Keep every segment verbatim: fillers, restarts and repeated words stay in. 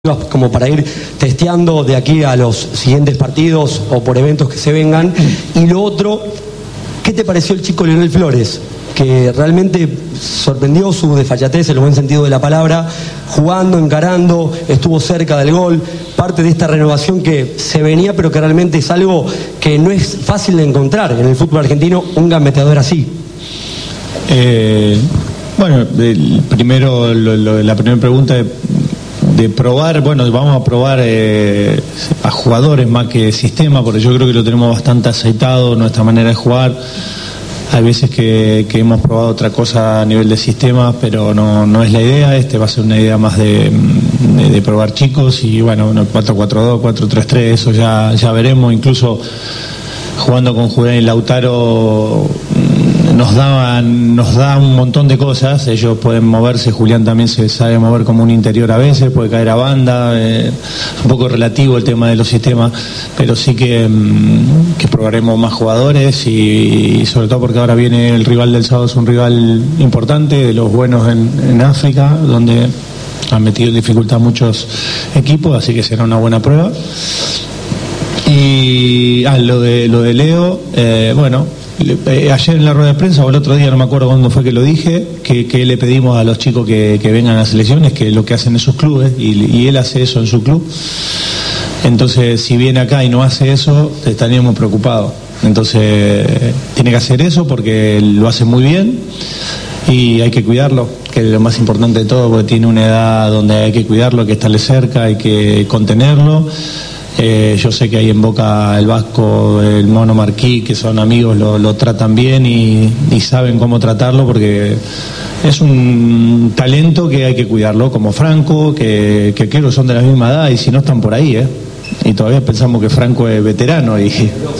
como para ir testeando de aquí a los siguientes partidos o por eventos que se vengan. Y lo otro, ¿qué te pareció el chico Lionel Flores? Que realmente sorprendió su desfachatez en el buen sentido de la palabra, jugando, encarando, estuvo cerca del gol, parte de esta renovación que se venía, pero que realmente es algo que no es fácil de encontrar en el fútbol argentino, un gambeteador así. Eh, bueno, el primero, lo, lo, la primera pregunta de, de probar, bueno, vamos a probar eh, a jugadores más que sistema, porque yo creo que lo tenemos bastante aceitado, nuestra manera de jugar. Hay veces que, que hemos probado otra cosa a nivel de sistema, pero no, no es la idea. Este va a ser una idea más de, de, de probar chicos y bueno, cuatro cuatro dos, cuatro tres tres, eso ya, ya veremos. Incluso jugando con Julián y Lautaro nos da, nos da un montón de cosas. Ellos pueden moverse, Julián también se sabe mover como un interior a veces, puede caer a banda, eh, un poco relativo el tema de los sistemas, pero sí que, que probaremos más jugadores y, y sobre todo porque ahora viene el rival del sábado, es un rival importante, de los buenos en, en África, donde han metido en dificultad muchos equipos, así que será una buena prueba. Y ah, lo de lo de Leo, eh, bueno, le, ayer en la rueda de prensa o el otro día, no me acuerdo cuándo fue que lo dije, que, que le pedimos a los chicos que, que vengan a las selecciones, que lo que hacen en sus clubes, y, y él hace eso en su club. Entonces, si viene acá y no hace eso, estaríamos preocupados. Entonces, tiene que hacer eso porque lo hace muy bien y hay que cuidarlo, que es lo más importante de todo, porque tiene una edad donde hay que cuidarlo, hay que estarle cerca, hay que contenerlo. Eh, yo sé que ahí en Boca el Vasco, el Mono Marquí, que son amigos, lo, lo tratan bien y, y saben cómo tratarlo, porque es un talento que hay que cuidarlo, como Franco, que, que creo que son de la misma edad y si no están por ahí, ¿eh? Y todavía pensamos que Franco es veterano y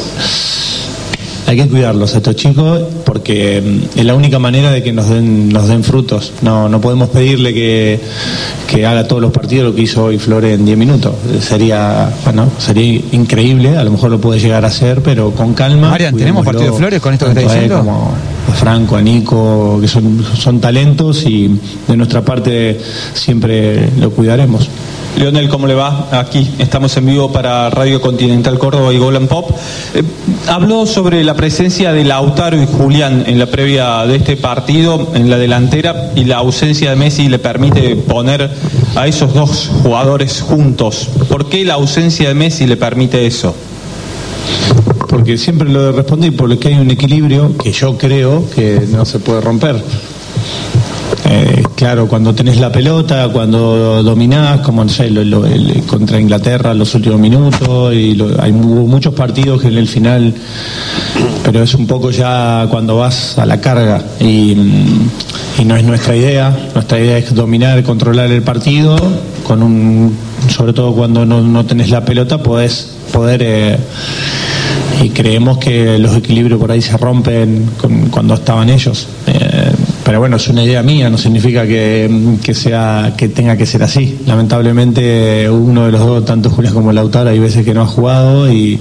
hay que cuidarlos a estos chicos porque es la única manera de que nos den, nos den frutos. No, no podemos pedirle que, que haga todos los partidos lo que hizo hoy Flores en diez minutos. Sería, bueno, sería increíble, a lo mejor lo puede llegar a hacer, pero con calma. Marian, ¿tenemos partido de Flores con esto que está diciendo? Como a Franco, a Nico, que son, son talentos y de nuestra parte siempre lo cuidaremos. Lionel, ¿cómo le va? Aquí estamos en vivo para Radio Continental Córdoba y Golden Pop. Eh, habló sobre la presencia de Lautaro y Julián en la previa de este partido, en la delantera, y la ausencia de Messi le permite poner a esos dos jugadores juntos. ¿Por qué la ausencia de Messi le permite eso? Porque siempre lo respondí, porque hay un equilibrio que yo creo que no se puede romper. Eh, claro, cuando tenés la pelota, cuando dominás, como no sé, lo, lo, el, contra Inglaterra los últimos minutos, y lo, hay hubo muchos partidos que en el final, pero es un poco ya cuando vas a la carga y, y no es nuestra idea. Nuestra idea es dominar, controlar el partido, con un, sobre todo cuando no, no tenés la pelota, podés poder eh, y creemos que los equilibrios por ahí se rompen con, cuando estaban ellos. Eh, Pero bueno, es una idea mía, no significa que, que sea que tenga que ser así. Lamentablemente uno de los dos, tanto Julián como Lautaro, hay veces que no ha jugado y,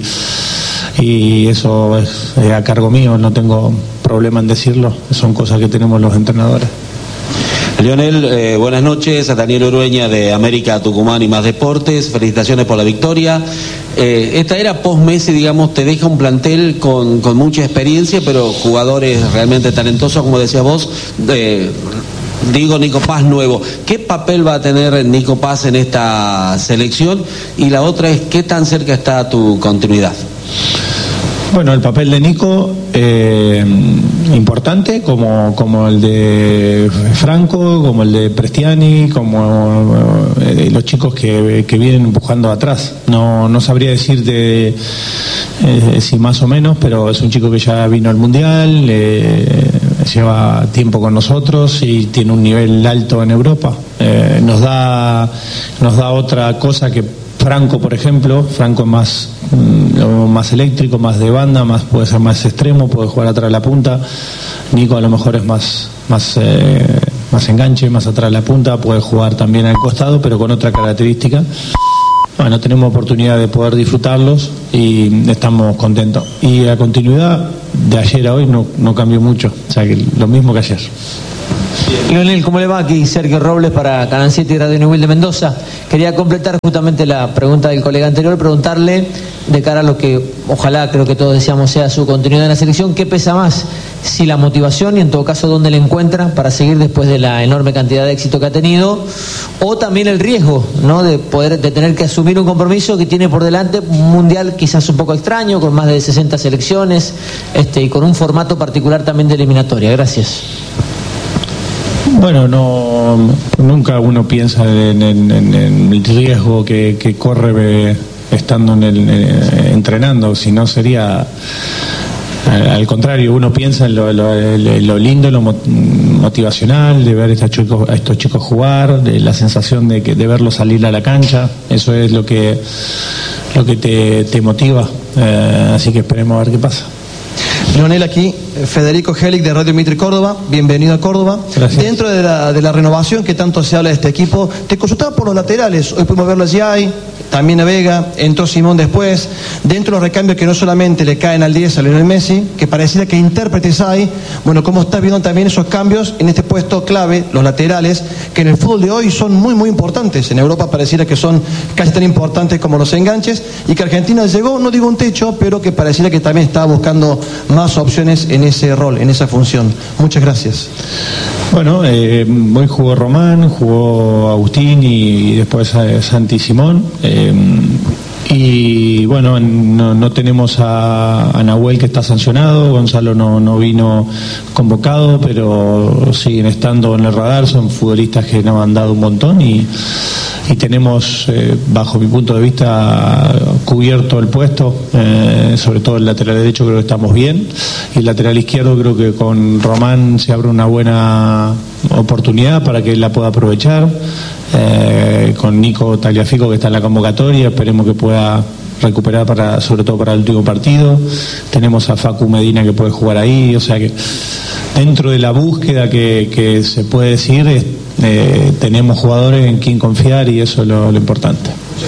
y eso es, es a cargo mío, no tengo problema en decirlo, son cosas que tenemos los entrenadores. Lionel, eh, buenas noches, a Daniel Urueña de América Tucumán y Más Deportes, felicitaciones por la victoria. Eh, esta era post-Messi, digamos, te deja un plantel con, con mucha experiencia, pero jugadores realmente talentosos, como decías vos, eh, digo Nico Paz nuevo. ¿Qué papel va a tener Nico Paz en esta selección? Y la otra es, ¿qué tan cerca está tu continuidad? Bueno, el papel de Nico, eh, importante, como, como el de Franco, como el de Prestiani, como eh, los chicos que, que vienen empujando atrás. No, no sabría decirte eh, si más o menos, pero es un chico que ya vino al Mundial, eh, lleva tiempo con nosotros y tiene un nivel alto en Europa. Eh, nos da, nos da otra cosa que Franco, por ejemplo. Franco es más, más eléctrico, más de banda, más puede ser más extremo, puede jugar atrás de la punta. Nico a lo mejor es más, más, eh, más enganche, más atrás de la punta, puede jugar también al costado, pero con otra característica. Bueno, tenemos oportunidad de poder disfrutarlos y estamos contentos. Y la continuidad de ayer a hoy no, no cambió mucho, o sea que lo mismo que ayer. Lionel, ¿cómo le va? Aquí Sergio Robles para Canal siete y Radio Newell de Mendoza. Quería completar justamente la pregunta del colega anterior, preguntarle de cara a lo que ojalá creo que todos deseamos sea su continuidad en la selección, ¿qué pesa más? Si la motivación y en todo caso dónde la encuentra para seguir después de la enorme cantidad de éxito que ha tenido, o también el riesgo, ¿no?, de poder de tener que asumir un compromiso que tiene por delante un mundial quizás un poco extraño, con más de sesenta selecciones, este, y con un formato particular también de eliminatoria. Gracias. Bueno, no, nunca uno piensa en, en, en el riesgo que, que corre estando en el, eh, entrenando, si no sería al, al contrario, uno piensa en lo, lo, lo lindo, lo motivacional de ver a estos chicos, a estos chicos jugar, de la sensación de, que, de verlos salir a la cancha, eso es lo que, lo que te, te motiva, eh, así que esperemos a ver qué pasa. Lionel, aquí Federico Helig de Radio Mitre Córdoba, bienvenido a Córdoba. Gracias. Dentro de la, de la renovación que tanto se habla de este equipo, te consultaba por los laterales, hoy pudimos verlo allí, hay también a Vega, entró Simón después, dentro de los recambios que no solamente le caen al diez a Lionel Messi, que pareciera que intérpretes hay, bueno, ¿cómo estás viendo también esos cambios en este puesto clave, los laterales, que en el fútbol de hoy son muy muy importantes, en Europa pareciera que son casi tan importantes como los enganches, y que Argentina llegó, no digo un techo, pero que pareciera que también está buscando más opciones en ese rol, en esa función. Muchas gracias. Bueno, eh, hoy jugó Román, jugó Agustín y, y después eh, Santi Simón. Eh, y bueno, no, no tenemos a, a Nahuel, que está sancionado, Gonzalo no, no vino convocado, pero siguen estando en el radar, son futbolistas que nos han dado un montón y, y tenemos, eh, bajo mi punto de vista, cubierto el puesto, eh, sobre todo el lateral derecho creo que estamos bien, y el lateral izquierdo creo que con Román se abre una buena oportunidad para que él la pueda aprovechar, eh, con Nico Tagliafico, que está en la convocatoria, esperemos que pueda recuperar para, sobre todo para el último partido. Tenemos a Facu Medina que puede jugar ahí, o sea que dentro de la búsqueda que, que se puede decir, eh, tenemos jugadores en quien confiar y eso es lo, lo importante.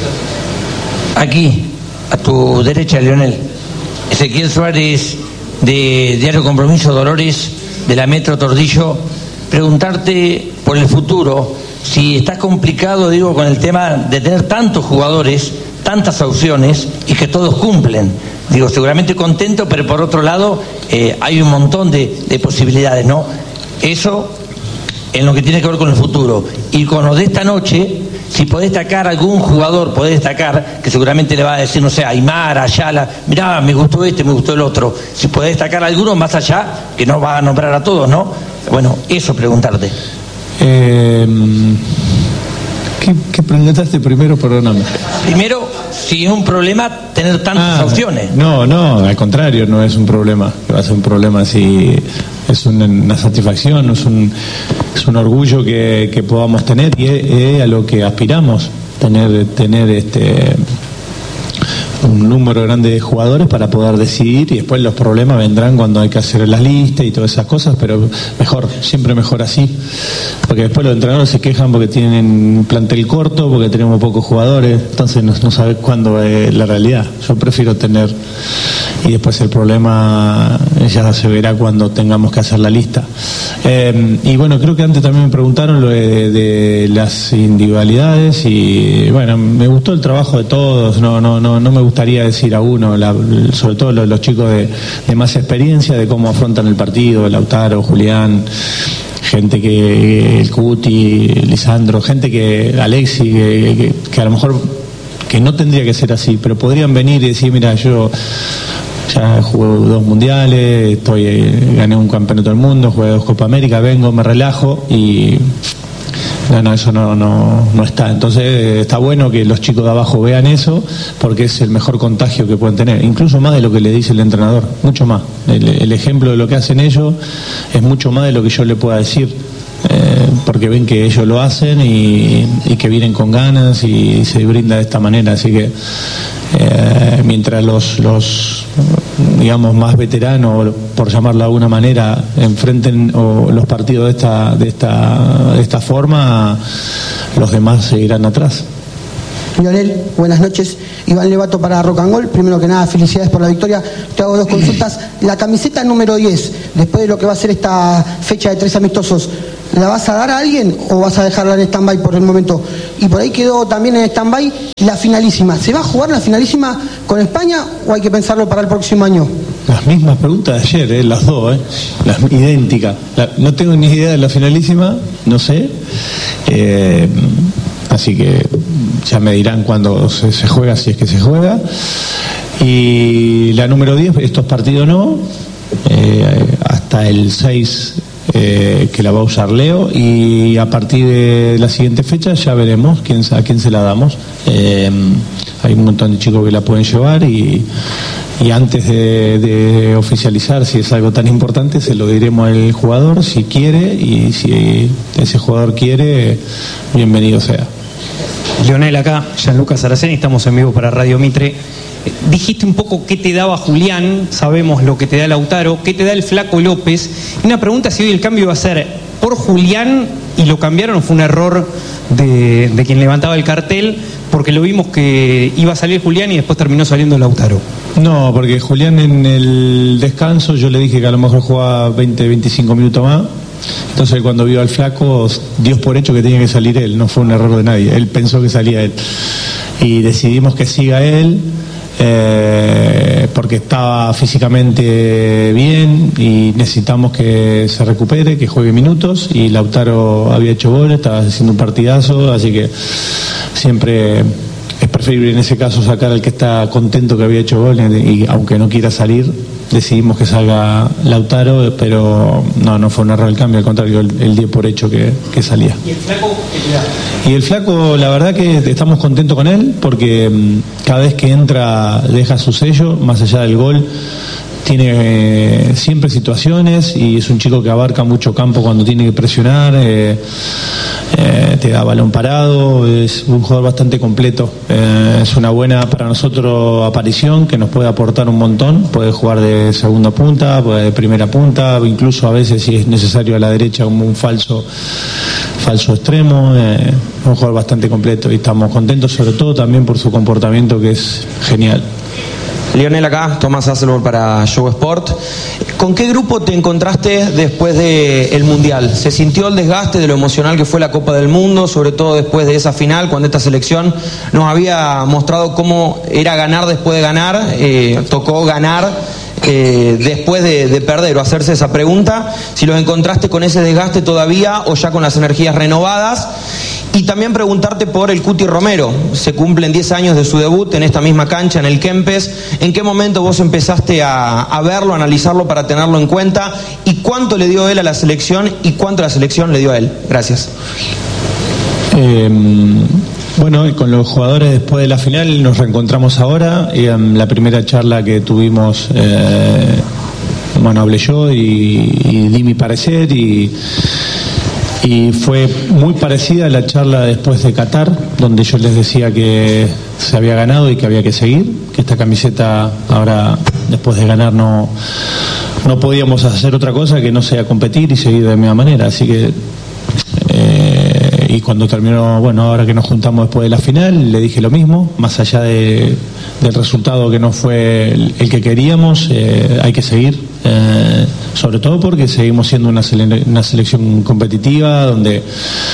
Aquí, a tu derecha, Lionel, Ezequiel Suárez de Diario Compromiso Dolores de la Metro Tordillo, preguntarte por el futuro, si estás complicado, digo, con el tema de tener tantos jugadores, tantas opciones y que todos cumplen. Digo, seguramente contento, pero por otro lado eh, hay un montón de, de posibilidades, ¿no? Eso en lo que tiene que ver con el futuro. Y con lo de esta noche, si podés destacar algún jugador, podés destacar, que seguramente le va a decir, no sé, Aymar, Ayala, mirá, me gustó este, me gustó el otro. Si podés destacar alguno más allá, que no va a nombrar a todos, ¿no? Bueno, eso preguntarte. Eh, ¿qué, ¿Qué preguntaste primero? Perdóname. Primero, si es un problema tener tantas ah, opciones. No, no, al contrario, no es un problema. Va a ser un problema si es una, una satisfacción, es un, es un orgullo que, que podamos tener y es, es a lo que aspiramos, tener, tener este un número grande de jugadores para poder decidir, y después los problemas vendrán cuando hay que hacer las listas y todas esas cosas, pero mejor, siempre mejor así, porque después los entrenadores se quejan porque tienen un plantel corto, porque tenemos pocos jugadores, entonces no, no sabes cuándo es la realidad. Yo prefiero tener, y después el problema ya se verá cuando tengamos que hacer la lista. Eh, y bueno, creo que antes también me preguntaron lo de, de las individualidades, y bueno, me gustó el trabajo de todos, no, no, no, no me gustaría decir a uno, la, sobre todo los, los chicos de, de más experiencia, de cómo afrontan el partido, Lautaro, Julián, gente que, el Cuti, Lisandro, gente que, Alexi, que, que, que a lo mejor que no tendría que ser así, pero podrían venir y decir, mira, yo ya jugué dos mundiales, estoy gané un campeonato del mundo, jugué dos Copa América, vengo, me relajo y no, no, eso no, no, no está. Entonces está bueno que los chicos de abajo vean eso, porque es el mejor contagio que pueden tener, incluso más de lo que le dice el entrenador, mucho más. El, el ejemplo de lo que hacen ellos es mucho más de lo que yo le pueda decir, eh, porque ven que ellos lo hacen y, y que vienen con ganas y se brinda de esta manera, así que eh, mientras los, los digamos más veteranos, por llamarlo de alguna manera, enfrenten o los partidos de esta de esta de esta forma, los demás seguirán atrás. Lionel, buenas noches. Iván Levato para Rock and Roll. Primero que nada, felicidades por la victoria. Te hago dos consultas. La camiseta número diez, después de lo que va a ser esta fecha de tres amistosos, ¿la vas a dar a alguien o vas a dejarla en stand-by por el momento? Y por ahí quedó también en stand-by la finalísima. ¿Se va a jugar la finalísima con España o hay que pensarlo para el próximo año? Las mismas preguntas de ayer, ¿eh? Las dos, ¿eh? Las idénticas. La, no tengo ni idea de la finalísima, no sé. Eh, así que ya me dirán cuando se, se juega, si es que se juega. Y la número diez, estos partidos no. Eh, hasta el seis eh, que la va a usar Leo, y a partir de la siguiente fecha ya veremos quién, a quién se la damos. Eh, hay un montón de chicos que la pueden llevar y, y antes de, de oficializar si es algo tan importante se lo diremos al jugador si quiere, y si ese jugador quiere, bienvenido sea. Lionel, acá, Gianluca Saraceni, estamos en vivo para Radio Mitre. Dijiste un poco qué te daba Julián, sabemos lo que te da Lautaro, qué te da el Flaco López. Y una pregunta, si hoy el cambio va a ser por Julián y lo cambiaron, o fue un error de, de quien levantaba el cartel, porque lo vimos que iba a salir Julián y después terminó saliendo Lautaro. No, porque Julián en el descanso yo le dije que a lo mejor jugaba veinte, veinticinco minutos más. Entonces cuando vio al Flaco, Dios por hecho que tenía que salir él, no fue un error de nadie, él pensó que salía él. Y decidimos que siga él. Eh, porque estaba físicamente bien y necesitamos que se recupere, que juegue minutos, y Lautaro había hecho goles, estaba haciendo un partidazo, así que siempre es preferible en ese caso sacar al que está contento que había hecho goles, y aunque no quiera salir decidimos que salga Lautaro, pero no, no fue un error el cambio, al contrario, el, el dio por hecho que, que salía. ¿Y el Flaco? Y el Flaco, la verdad que estamos contentos con él, porque mmm, cada vez que entra deja su sello, más allá del gol, tiene eh, siempre situaciones, y es un chico que abarca mucho campo cuando tiene que presionar, eh, eh, te da balón parado, es un jugador bastante completo, eh, es una buena para nosotros aparición, que nos puede aportar un montón, puede jugar de segunda punta, puede de primera punta, incluso a veces si es necesario a la derecha como un falso falso extremo, eh, un jugador bastante completo, y estamos contentos sobre todo también por su comportamiento, que es genial. Lionel, acá, Tomás Hasselborg para Show Sport. ¿Con qué grupo te encontraste después del Mundial? ¿Se sintió el desgaste de lo emocional que fue la Copa del Mundo, sobre todo después de esa final, cuando esta selección nos había mostrado cómo era ganar después de ganar? Eh, tocó ganar eh, después de, de perder, o hacerse esa pregunta, si los encontraste con ese desgaste todavía o ya con las energías renovadas. Y también preguntarte por el Cuti Romero. Se cumplen diez años de su debut en esta misma cancha, en el Kempes. ¿En qué momento vos empezaste a, a verlo, a analizarlo para tenerlo en cuenta? ¿Y cuánto le dio él a la selección y cuánto la selección le dio a él? Gracias. Eh, bueno, con los jugadores después de la final nos reencontramos ahora. Y en la primera charla que tuvimos, eh, bueno, hablé yo y, y di mi parecer, y Y fue muy parecida a la charla después de Qatar, donde yo les decía que se había ganado y que había que seguir, que esta camiseta ahora, después de ganar, no, no podíamos hacer otra cosa que no sea competir y seguir de la misma manera. Así que, eh, y cuando terminó, bueno, ahora que nos juntamos después de la final, le dije lo mismo, más allá de, del resultado que no fue el, el que queríamos, eh, hay que seguir. Eh, sobre todo porque seguimos siendo una, sele- una selección competitiva, donde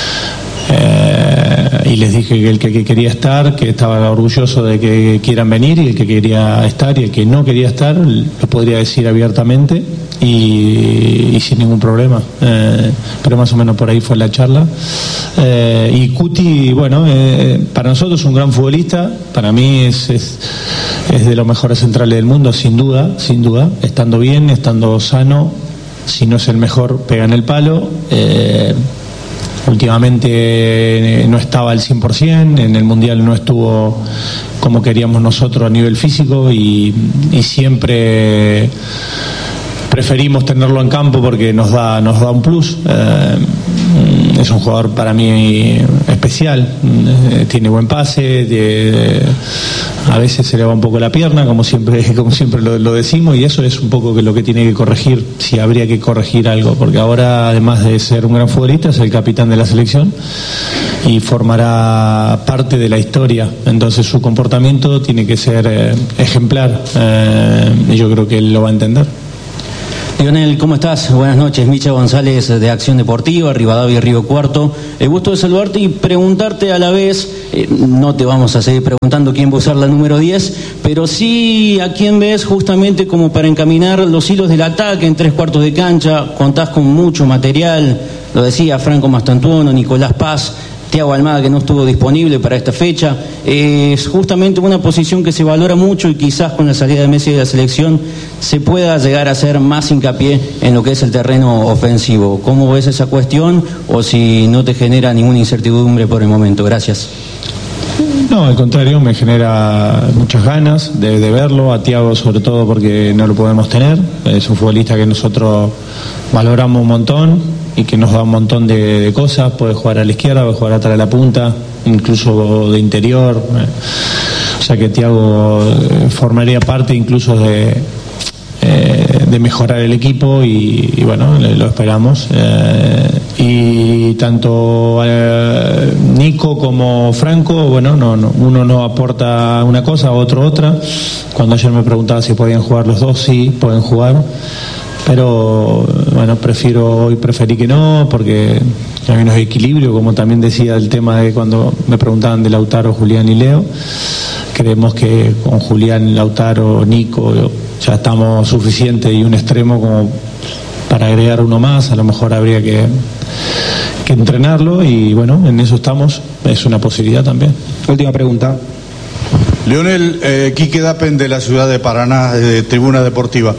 eh, y les dije que el que, que quería estar, que estaba orgulloso de que quieran venir, y el que quería estar y el que no quería estar lo podría decir abiertamente y, y sin ningún problema, eh, pero más o menos por ahí fue la charla. Eh, y Cuti, bueno, eh, para nosotros es un gran futbolista, para mí es, es es de los mejores centrales del mundo, sin duda, sin duda, estando bien, estando sano. Si no es el mejor, pega en el palo. Eh, últimamente no estaba al cien por ciento, en el Mundial no estuvo como queríamos nosotros a nivel físico, y, y siempre preferimos tenerlo en campo porque nos da, nos da un plus. Eh, es un jugador para mí especial, eh, tiene buen pase, de, a veces se le va un poco la pierna, como siempre, como siempre lo, lo decimos, y eso es un poco que lo que tiene que corregir, si habría que corregir algo, porque ahora, además de ser un gran futbolista, es el capitán de la selección y formará parte de la historia, entonces su comportamiento tiene que ser eh, ejemplar, eh, y yo creo que él lo va a entender. Lionel, ¿cómo estás? Buenas noches, Micha González de Acción Deportiva, Rivadavia, Río Cuarto. El gusto de saludarte y preguntarte a la vez, eh, no te vamos a seguir preguntando quién va a usar la número diez, pero sí a quién ves justamente como para encaminar los hilos del ataque en tres cuartos de cancha. Contás con mucho material, lo decía Franco Mastantuono, Nicolás Paz, Thiago Almada, que no estuvo disponible para esta fecha. Eh, es justamente una posición que se valora mucho y quizás con la salida de Messi de la selección se pueda llegar a hacer más hincapié en lo que es el terreno ofensivo. ¿Cómo ves esa cuestión o si no te genera ninguna incertidumbre por el momento? Gracias. No, al contrario, me genera muchas ganas de, de verlo, a Thiago sobre todo porque no lo podemos tener. Es un futbolista que nosotros valoramos un montón y que nos da un montón de, de cosas. Puede jugar a la izquierda, puede jugar atrás de la punta, incluso de interior. O sea que Thiago formaría parte incluso de, eh, de mejorar el equipo y, y bueno, lo esperamos. Eh, y tanto eh, Nico como Franco, bueno, no, no, uno no aporta una cosa, otro otra. Cuando ayer me preguntaba si podían jugar los dos, sí, pueden jugar. Pero bueno, prefiero hoy preferí que no, porque hay menos equilibrio, como también decía el tema de cuando me preguntaban de Lautaro, Julián y Leo. Creemos que con Julián, Lautaro, Nico ya estamos suficientes y un extremo como para agregar uno más. A lo mejor habría que, que entrenarlo y bueno, en eso estamos, es una posibilidad también. Última pregunta. Lionel, eh, Quique Dapen de la ciudad de Paraná, de Tribuna Deportiva.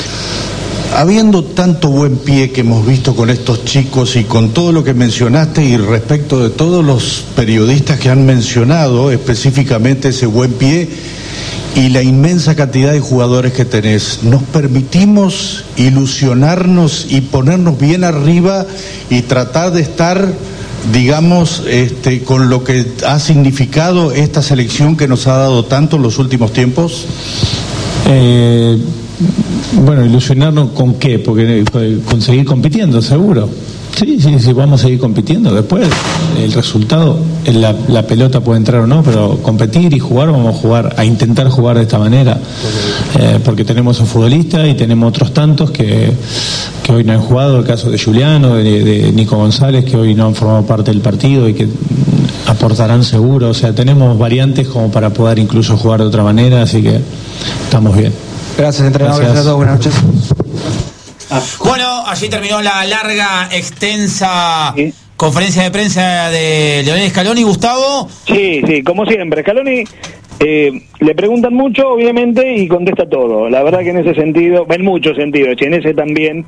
Habiendo tanto buen pie que hemos visto con estos chicos y con todo lo que mencionaste y respecto de todos los periodistas que han mencionado específicamente ese buen pie y la inmensa cantidad de jugadores que tenés, ¿nos permitimos ilusionarnos y ponernos bien arriba y tratar de estar, digamos, este, con lo que ha significado esta selección que nos ha dado tanto en los últimos tiempos? Eh... Bueno, ilusionarnos con qué, porque con seguir compitiendo, seguro. Sí, sí, sí, vamos a seguir compitiendo. Después, el resultado, la, la pelota puede entrar o no, pero competir y jugar, vamos a jugar, a intentar jugar de esta manera. Eh, porque tenemos un futbolista y tenemos otros tantos que, que hoy no han jugado, el caso de Juliano, de, de Nico González, que hoy no han formado parte del partido y que aportarán seguro. O sea, tenemos variantes como para poder incluso jugar de otra manera, así que estamos bien. Gracias, entrenador. Gracias a todos. Buenas noches. Bueno, allí terminó la larga, extensa ¿Sí? conferencia de prensa de Lionel Scaloni. Gustavo. Sí, sí, como siempre. Scaloni eh, le preguntan mucho, obviamente, y contesta todo. La verdad que en ese sentido, en muchos sentidos, y en ese también,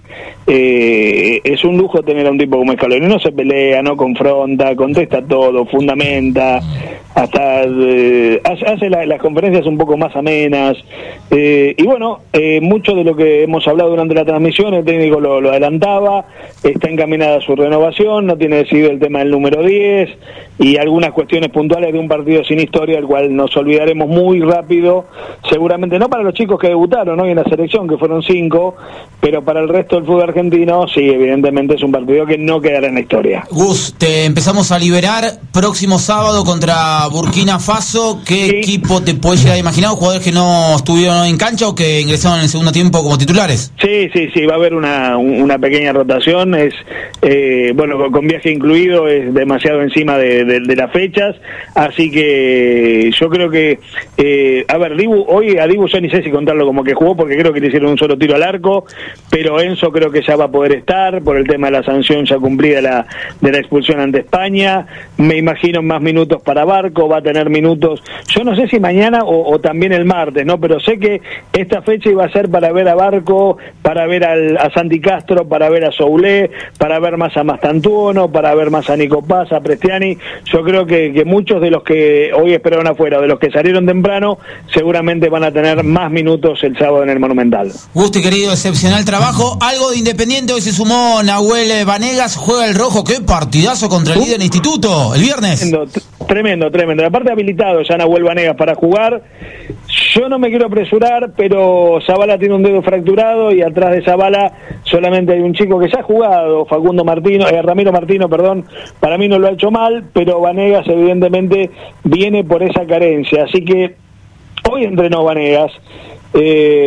eh, es un lujo tener a un tipo como Scaloni. No se pelea, no confronta, contesta todo, fundamenta, hasta eh, hace la, las conferencias un poco más amenas. Eh, y bueno, eh, mucho de lo que hemos hablado durante la transmisión, el técnico lo, lo adelantaba, está encaminada su renovación, no tiene decidido el tema del número diez y algunas cuestiones puntuales de un partido sin historia, el cual nos olvidaremos muy rápido, seguramente no para los chicos que debutaron hoy en la selección, que fueron cinco, pero para el resto del fútbol argentino, sí, evidentemente es un partido que no quedará en la historia. Gus, te empezamos a liberar próximo sábado contra Burkina Faso. ¿Qué sí. equipo te puedes llegar a imaginar? ¿Jugadores que no estuvieron en cancha o que ingresaron en el segundo tiempo como titulares? Sí, sí, sí, va a haber una, una pequeña rotación, es eh, bueno, con, con viaje incluido, es demasiado encima de, de, de las fechas, así que yo creo que eh, a ver, Dibu, hoy a Dibu yo ni sé si contarlo como que jugó, porque creo que le hicieron un solo tiro al arco, pero Enzo creo que ya va a poder estar, por el tema de la sanción ya cumplida la, de la expulsión ante España. Me imagino más minutos para Barco, va a tener minutos, yo no sé si mañana o, o también el martes, ¿no? Pero sé que esta fecha iba a ser para ver a Barco, para ver al, a Santi Castro, para ver a Soulé, para ver más a Mastantuono, para ver más a Nico Paz, a Prestiani. Yo creo que, que muchos de los que hoy esperaron afuera, o de los que salieron temprano, seguramente van a tener más minutos el sábado en el Monumental. Gusti, querido, excepcional trabajo. Algo de Independiente, hoy se sumó Nahuel Vanegas, juega el rojo. Qué partidazo contra el líder instituto el viernes. Tremendo, tremendo, tremendo. Aparte habilitado ya Nahuel Vanegas para jugar. Yo no me quiero apresurar, pero Zabala tiene un dedo fracturado y atrás de Zabala solamente hay un chico que ya ha jugado, Facundo Martino, eh, Ramiro Martino, perdón, para mí no lo ha hecho mal, pero Vanegas evidentemente viene por esa carencia, así que hoy entrenó Vanegas. Eh,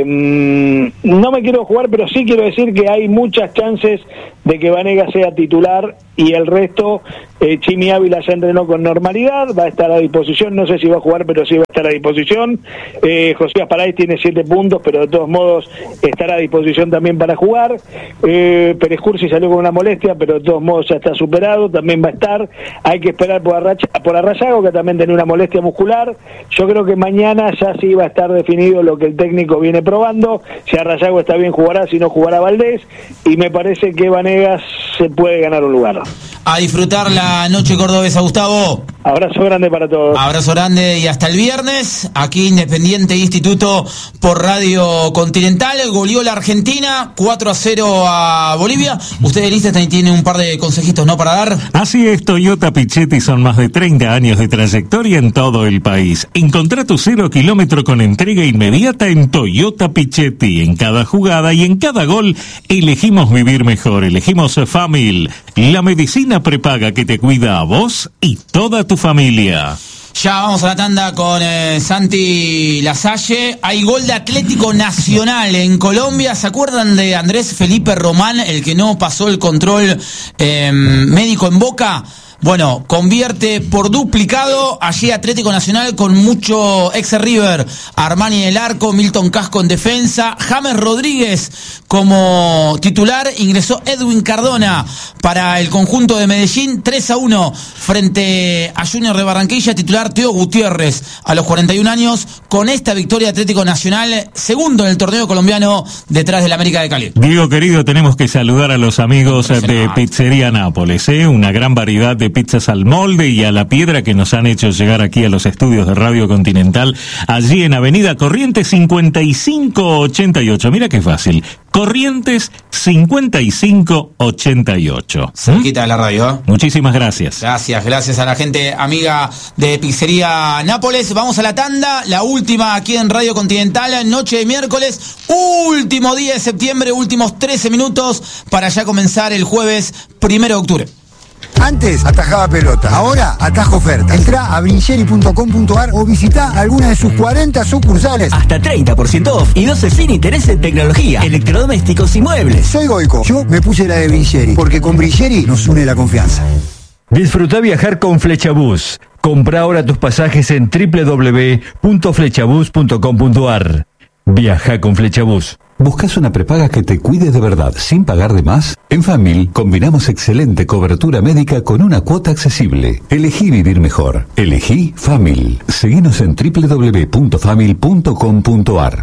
no me quiero jugar, pero sí quiero decir que hay muchas chances de que Vanega sea titular y el resto, eh, Chimi Ávila ya entrenó con normalidad, va a estar a disposición, no sé si va a jugar, pero sí va a estar a disposición. eh, Josías Paráez tiene siete puntos, pero de todos modos estará a disposición también para jugar. eh, Pérez Cursi salió con una molestia, pero de todos modos ya está superado, también va a estar. Hay que esperar por, Arracha, por Arrayago, que también tiene una molestia muscular. Yo creo que mañana ya sí va a estar definido lo que el técnico viene probando. Si Arrayago está bien, jugará, si no, jugará Valdés, y me parece que Vanegas se puede ganar un lugar. A disfrutar la noche cordobesa, Gustavo. Abrazo grande para todos. Abrazo grande y hasta el viernes. Aquí Independiente Instituto por Radio Continental. Goleó la Argentina cuatro a cero a Bolivia. Usted en Instagram tiene un par de consejitos, ¿no?, para dar. Así es, Toyota Pichetti son más de treinta años de trayectoria en todo el país. Encontrá tu cero kilómetro con entrega inmediata en Toyota Pichetti. En cada jugada y en cada gol elegimos vivir mejor. Elegimos Famil, la medicina prepaga que te cuida a vos y toda tu familia. Ya vamos a la tanda con eh, Santi Lasalle. Hay gol de Atlético Nacional en Colombia. ¿Se acuerdan de Andrés Felipe Román, el que no pasó el control eh, médico en Boca? Bueno, convierte por duplicado. Allí Atlético Nacional con mucho ex River. Armani en el arco, Milton Casco en defensa, James Rodríguez como titular. Ingresó Edwin Cardona para el conjunto de Medellín. tres a uno frente a Junior de Barranquilla. Titular Teo Gutiérrez a los cuarenta y un años. Con esta victoria Atlético Nacional, segundo en el torneo colombiano, detrás del América de Cali. Diego querido, tenemos que saludar a los amigos de Pizzería Nápoles, ¿eh? Una gran variedad de pizzas al molde y a la piedra que nos han hecho llegar aquí a los estudios de Radio Continental, allí en Avenida Corrientes cincuenta y cinco ochenta y ocho. Mira qué fácil, Corrientes cincuenta y cinco ochenta y ocho. Cerquita de la radio, ¿eh? Muchísimas gracias. Gracias, gracias a la gente amiga de Pizzería Nápoles. Vamos a la tanda, la última aquí en Radio Continental, noche de miércoles, último día de septiembre, últimos trece minutos para ya comenzar el jueves primero de octubre. Antes atajaba pelota, ahora atajo ofertas. Entrá a vinceri punto com punto ar o visitá alguna de sus cuarenta sucursales. Hasta treinta por ciento off y doce sin interés en tecnología, electrodomésticos y muebles. Soy Goico, yo me puse la de Vinceri, porque con Vinceri nos une la confianza. Disfruta viajar con Flechabús. Compra ahora tus pasajes en doble u doble u doble u punto flechabús punto com punto ar. Viaja con Flechabús. ¿Buscas una prepaga que te cuide de verdad sin pagar de más? En Famil combinamos excelente cobertura médica con una cuota accesible. Elegí vivir mejor. Elegí Famil. Seguinos en doble u doble u doble u punto famil punto com punto ar.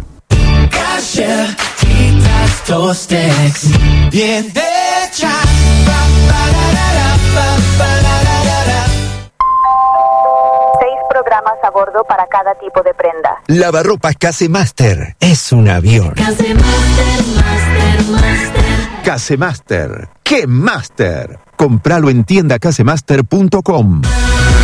Bien hecha. Programas a bordo para cada tipo de prenda. Lavarropas Casemaster es un avión. Casemaster, Master, Master. Casemaster, ¡qué Master! Compralo en tienda casemaster punto com.